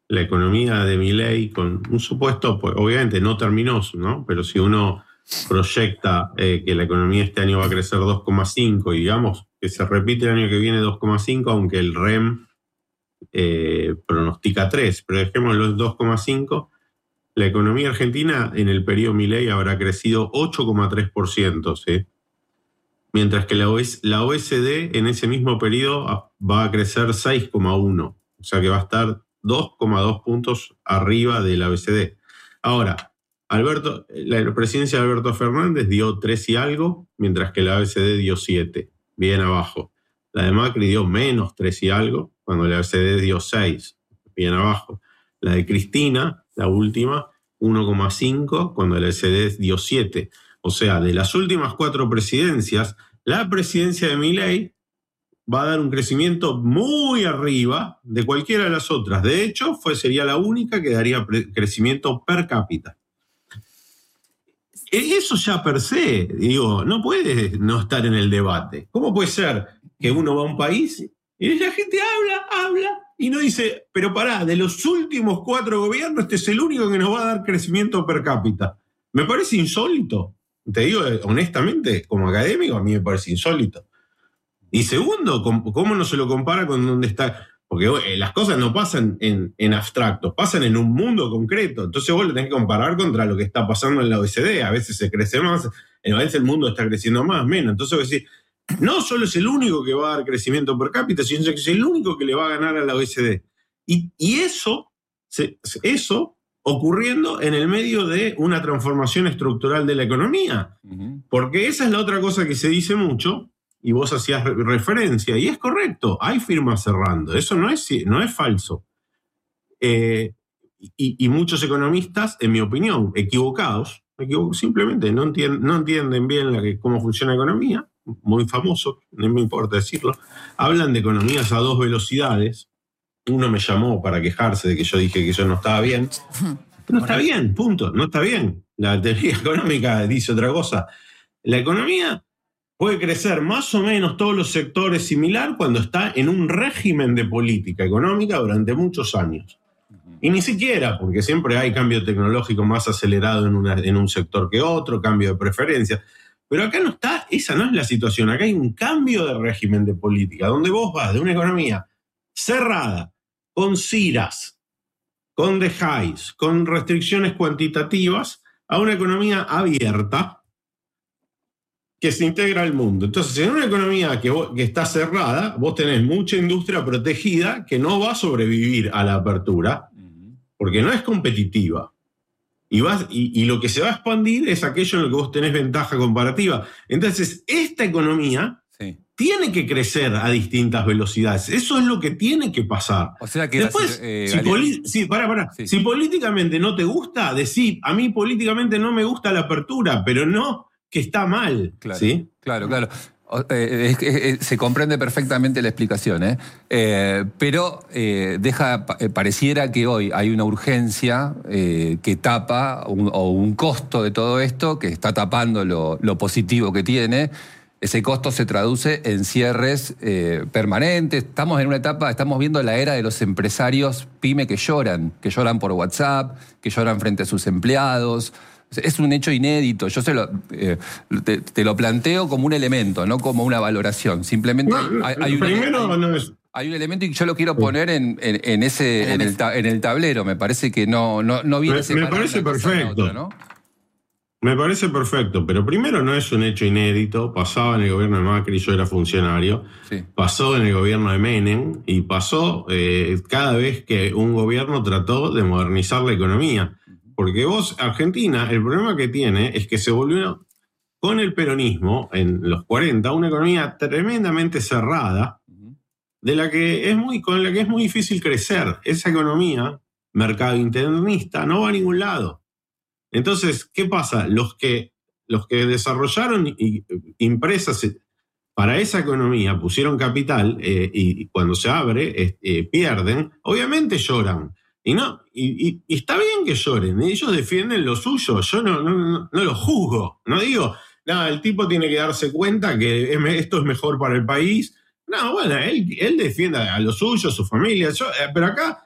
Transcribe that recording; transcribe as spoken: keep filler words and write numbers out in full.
la economía de Milei con un supuesto, pues obviamente no terminó, ¿no? Pero si uno proyecta eh, que la economía este año va a crecer dos coma cinco y digamos que se repite el año que viene dos coma cinco, aunque el R E M eh, pronostica tres, pero dejémoslo en dos coma cinco, la economía argentina en el periodo Milei habrá crecido ocho coma tres por ciento, ¿sí? Mientras que la O E C D en ese mismo periodo va a crecer seis coma uno, o sea que va a estar dos coma dos puntos arriba de la O E C D. Ahora, Alberto, la presidencia de Alberto Fernández dio tres y algo, mientras que la O E C D dio siete, bien abajo. La de Macri dio menos tres y algo, cuando la O E C D dio seis, bien abajo. La de Cristina, la última, uno coma cinco, cuando la O E C D dio siete. O sea, de las últimas cuatro presidencias, la presidencia de Milei va a dar un crecimiento muy arriba de cualquiera de las otras. De hecho, fue, sería la única que daría pre- crecimiento per cápita. Eso ya per se, digo, no puede no estar en el debate. ¿Cómo puede ser que uno va a un país y la gente habla, habla y no dice, pero pará, de los últimos cuatro gobiernos este es el único que nos va a dar crecimiento per cápita? Me parece insólito. Te digo, honestamente, como académico, a mí me parece insólito. Y segundo, ¿cómo no se lo compara con dónde está? Porque eh, las cosas no pasan en, en abstracto, pasan en un mundo concreto. Entonces vos lo tenés que comparar contra lo que está pasando en la O E C D. A veces se crece más, a veces el mundo está creciendo más, menos. Entonces vos decís, no solo es el único que va a dar crecimiento per cápita, sino que es el único que le va a ganar a la O E C D. Y, y eso, eso ocurriendo en el medio de una transformación estructural de la economía. Uh-huh. Porque esa es la otra cosa que se dice mucho, y vos hacías referencia, y es correcto, hay firmas cerrando, eso no es, no es falso. Eh, y, y muchos economistas, en mi opinión, equivocados, simplemente no entienden, no entienden bien la que, cómo funciona la economía, muy famoso, no me importa decirlo, hablan de economías a dos velocidades. Uno me llamó para quejarse de que yo dije que eso no estaba bien. No está bien, punto, no está bien. La teoría económica dice otra cosa. La economía puede crecer más o menos todos los sectores similar cuando está en un régimen de política económica durante muchos años. Y ni siquiera, porque siempre hay cambio tecnológico más acelerado en, una, en un sector que otro, cambio de preferencia. Pero acá no está, esa no es la situación. Acá hay un cambio de régimen de política, donde vos vas de una economía cerrada, con ciras, con dejáis, con restricciones cuantitativas, a una economía abierta, que se integra al mundo. Entonces, en una economía que, vos, que está cerrada, vos tenés mucha industria protegida que no va a sobrevivir a la apertura, porque no es competitiva. Y, vas, y, y lo que se va a expandir es aquello en lo que vos tenés ventaja comparativa. Entonces, esta economía sí. tiene que crecer a distintas velocidades. Eso es lo que tiene que pasar. O sea que Después, eh, si, poli- sí, para, para. Sí. si políticamente no te gusta, decir, a mí políticamente no me gusta la apertura, pero no que está mal. Claro, ¿sí? claro, claro. Eh, es, es, se comprende perfectamente la explicación, ¿eh? Eh, pero eh, deja, eh, pareciera que hoy hay una urgencia eh, que tapa un, o un costo de todo esto que está tapando lo, lo positivo que tiene. Ese costo se traduce en cierres eh, permanentes. Estamos en una etapa, estamos viendo la era de los empresarios pyme que lloran, que lloran por WhatsApp, que lloran frente a sus empleados. Es un hecho inédito. Yo se lo, eh, te, te lo planteo como un elemento, no como una valoración. Simplemente no, hay, hay, un, primero hay, no es... hay un elemento y yo lo quiero poner en, en, en ese en el, en el tablero. Me parece que no, no, no viene me, me parece perfecto. Otra, ¿no? Me parece perfecto, pero primero no es un hecho inédito. Pasaba en el gobierno de Macri, yo era funcionario. Sí. Pasó en el gobierno de Menem y pasó eh, cada vez que un gobierno trató de modernizar la economía. Porque vos, Argentina, el problema que tiene es que se volvió con el peronismo en los cuarenta una economía tremendamente cerrada, de la que es muy, con la que es muy difícil crecer. Esa economía, mercado internista, no va a ningún lado. Entonces, ¿qué pasa? Los que, los que desarrollaron empresas para esa economía, pusieron capital eh, y cuando se abre eh, pierden, obviamente lloran. Y no, y, y, y está bien que lloren, ellos defienden lo suyo, yo no, no, no, no lo juzgo, no digo, no, el tipo tiene que darse cuenta que es, esto es mejor para el país, no, bueno, él, él defiende a lo suyo, a su familia, yo, pero acá